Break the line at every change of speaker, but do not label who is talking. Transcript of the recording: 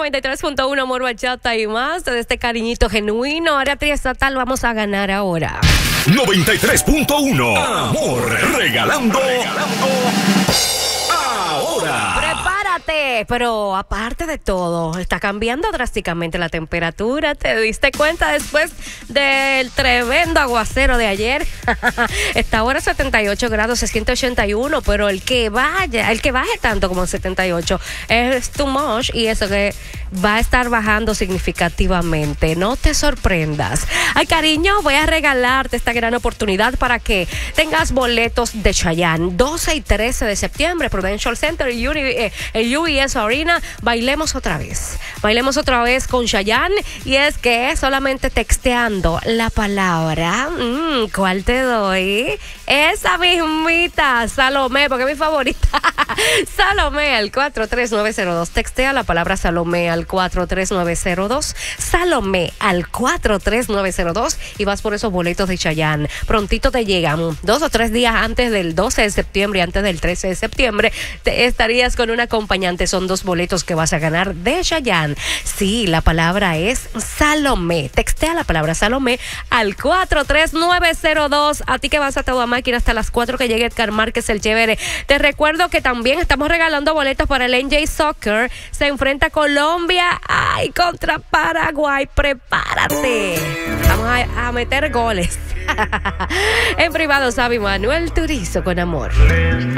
93.1 Amor, Bachata y más. De este cariñito genuino, área triestatal, vamos a ganar ahora.
93.1 Amor, regalando ahora.
Prepárate, pero aparte de todo, está cambiando drásticamente la temperatura. ¿Te diste cuenta después del tremendo aguacero de ayer? Está ahora 78 grados, se siente 81, pero el que baje tanto como 78 es too much, y eso que va a estar bajando significativamente. No te sorprendas. Ay, cariño, voy a regalarte esta gran oportunidad para que tengas boletos de Chayanne. 12 y 13 de septiembre, Prudential Center y UBS Arena. Bailemos otra vez con Chayanne. Y es que solamente texteando la palabra, ¿cuál te doy? Esa mismita, Salomé, porque es mi favorita. Salomé al 43902. Textea la palabra Salomé al 43902. Salomé al 43902 y vas por esos boletos de Chayanne. Prontito te llegan, 2 o 3 días antes del 12 de septiembre y antes del 13 de septiembre. Te estarías con un acompañante. Son 2 boletos que vas a ganar de Chayanne. Sí, la palabra es Salomé. Textea la palabra Salomé al 43902. A ti que vas a toda máquina hasta las 4 que llegue Edgar Márquez el chévere. Te recuerdo que también estamos regalando boletos para el NJ Soccer. Se enfrenta Colombia contra Paraguay. Prepárate. Vamos a meter goles. En privado, sabe Manuel Turizo con amor.